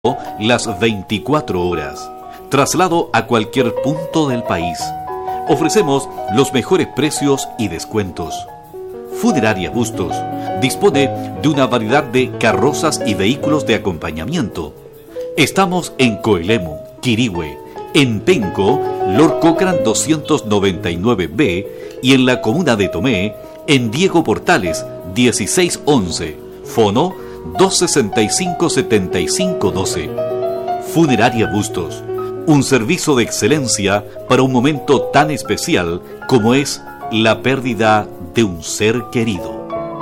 las 24 horas. Traslado a cualquier punto del país. Ofrecemos los mejores precios y descuentos. Funeraria Bustos dispone de una variedad de carrozas y vehículos de acompañamiento. Estamos en Coelemu, Quirihue, en Penco, Lord Cochrane 299B y en la comuna de Tomé, en Diego Portales 1611. Fono 265-7512. Funeraria Bustos, un servicio de excelencia para un momento tan especial como es la pérdida de un ser querido.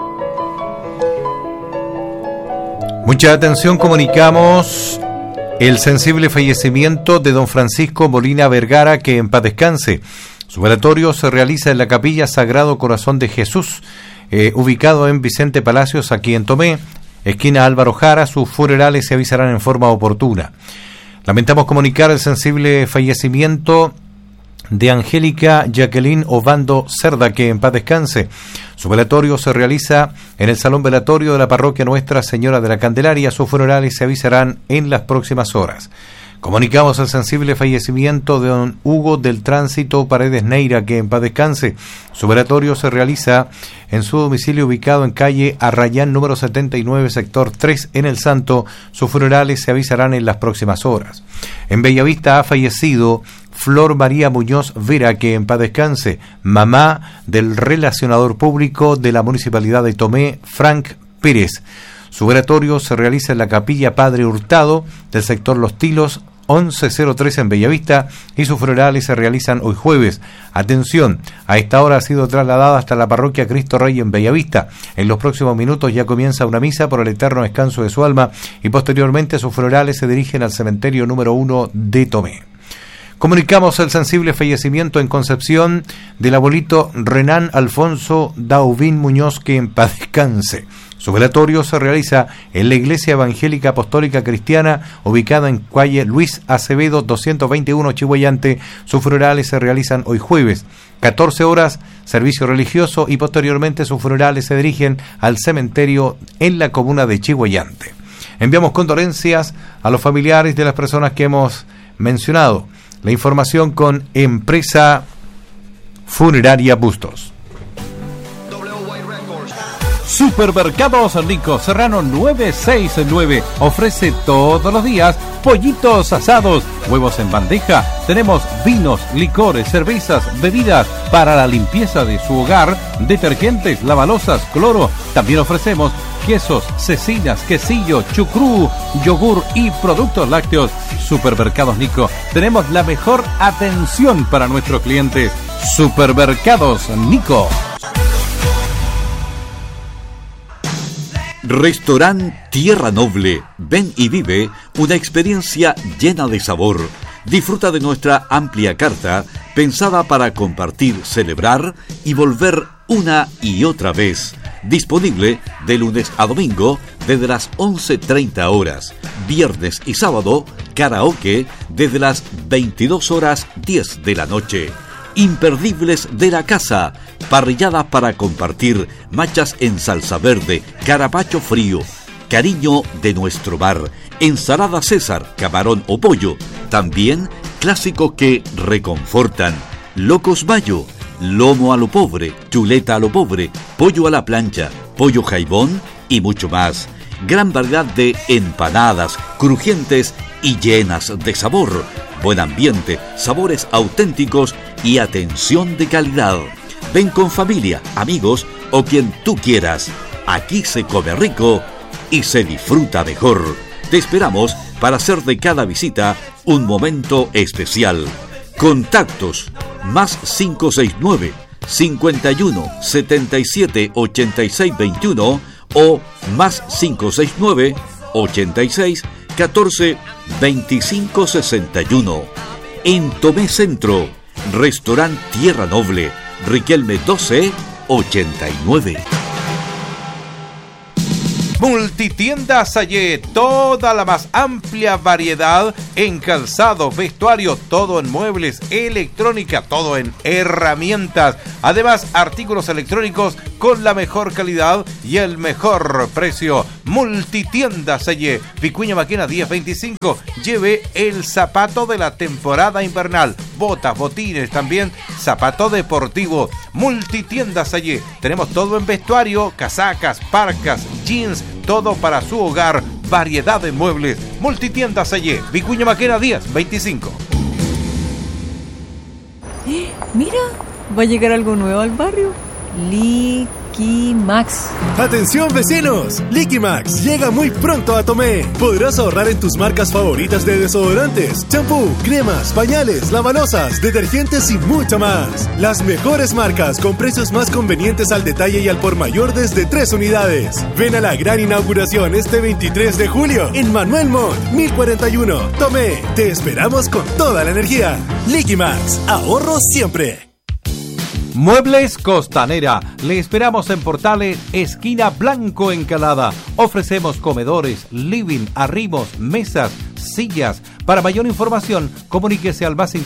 Mucha atención, comunicamos el sensible fallecimiento de don Francisco Molina Vergara, que en paz descanse. Su velatorio se realiza en la Capilla Sagrado Corazón de Jesús, ubicado en Vicente Palacios, aquí en Tomé, esquina Álvaro Jara. Sus funerales se avisarán en forma oportuna. Lamentamos comunicar el sensible fallecimiento de Angélica Jacqueline Obando Cerda, que en paz descanse. Su velatorio se realiza en el Salón Velatorio de la Parroquia Nuestra Señora de la Candelaria. Sus funerales se avisarán en las próximas horas. Comunicamos el sensible fallecimiento de don Hugo del Tránsito Paredes Neira, que en paz descanse. Su velatorio se realiza en su domicilio ubicado en calle Arrayán número 79, sector 3, en El Santo. Sus funerales se avisarán en las próximas horas. En Bellavista ha fallecido Flor María Muñoz Vera, que en paz descanse, mamá del relacionador público de la Municipalidad de Tomé, Frank Pérez. Su velatorio se realiza en la Capilla Padre Hurtado del sector Los Tilos 1103 en Bellavista, y sus funerales se realizan hoy jueves. Atención, a esta hora ha sido trasladada hasta la Parroquia Cristo Rey en Bellavista. En los próximos minutos ya comienza una misa por el eterno descanso de su alma, y posteriormente sus funerales se dirigen al cementerio número 1 de Tomé. Comunicamos el sensible fallecimiento en Concepción del abuelito Renán Alfonso Daubín Muñoz, que en paz descanse. Su velatorio se realiza en la Iglesia Evangélica Apostólica Cristiana, ubicada en calle Luis Acevedo 221, Chihuayante. Sus funerales se realizan hoy jueves, 14 horas, servicio religioso, y posteriormente sus funerales se dirigen al cementerio en la comuna de Chihuayante. Enviamos condolencias a los familiares de las personas que hemos mencionado. La información con Empresa Funeraria Bustos. Supermercados Nico Serrano 969 ofrece todos los días pollitos asados, huevos en bandeja. Tenemos vinos, licores, cervezas, bebidas para la limpieza de su hogar, detergentes, lavalosas, cloro. También ofrecemos quesos, cecinas, quesillo, chucrú, yogur y productos lácteos. Supermercados Nico, tenemos la mejor atención para nuestros clientes. Supermercados Nico. Restaurant Tierra Noble. Ven y vive una experiencia llena de sabor. Disfruta de nuestra amplia carta, pensada para compartir, celebrar y volver una y otra vez. Disponible de lunes a domingo desde las 11:30 horas. Viernes y sábado, karaoke desde las 22:10 de la noche. Imperdibles de la casa, parrilladas para compartir, machas en salsa verde, carapacho frío, cariño de nuestro bar, ensalada César, camarón o pollo, también clásicos que reconfortan, locos mayo, lomo a lo pobre, chuleta a lo pobre, pollo a la plancha, pollo jaibón y mucho más. Gran variedad de empanadas, crujientes y llenas de sabor. Buen ambiente, sabores auténticos y atención de calidad. Ven con familia, amigos o quien tú quieras. Aquí se come rico y se disfruta mejor. Te esperamos para hacer de cada visita un momento especial. Contactos más 569 51 77 86 21 o más 569 86 14 25 61. En Tomé Centro, Restaurant Tierra Noble, Riquelme 12 89. Multitienda Sayé, toda la más amplia variedad en calzado, vestuario, todo en muebles, electrónica, todo en herramientas. Además, artículos electrónicos con la mejor calidad y el mejor precio. Multitienda Selle, Vicuña Maquena 1025. Lleve el zapato de la temporada invernal, botas, botines, también zapato deportivo. Multitienda Selle, tenemos todo en vestuario, casacas, parcas, jeans, todo para su hogar, variedad de muebles. Multitienda Selle, Vicuña Maquena 1025. Mira, va a llegar algo nuevo al barrio. Liquimax. ¡Atención, vecinos! Liquimax llega muy pronto a Tomé. Podrás ahorrar en tus marcas favoritas de desodorantes, champú, cremas, pañales, lavalosas, detergentes y mucho más. Las mejores marcas con precios más convenientes al detalle y al por mayor desde 3 unidades. Ven a la gran inauguración este 23 de julio en Manuel Montt, 1041. Tomé, te esperamos con toda la energía. Liquimax, ahorro siempre. Muebles Costanera. Le esperamos en Portales, esquina Blanco Encalada. Ofrecemos comedores, living, arrimos, mesas, sillas. Para mayor información, comuníquese al más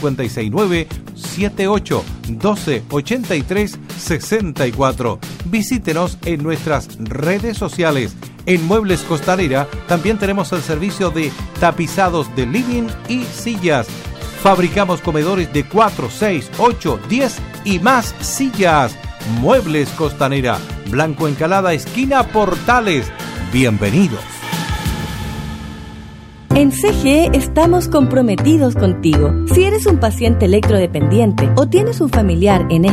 569-78-12-83-64. Visítenos en nuestras redes sociales. En Muebles Costanera también tenemos el servicio de tapizados de living y sillas. Fabricamos comedores de 4, 6, 8, 10 y más sillas. Muebles Costanera, Blanco Encalada, esquina Portales. Bienvenidos. En CGE estamos comprometidos contigo. Si eres un paciente electrodependiente o tienes un familiar en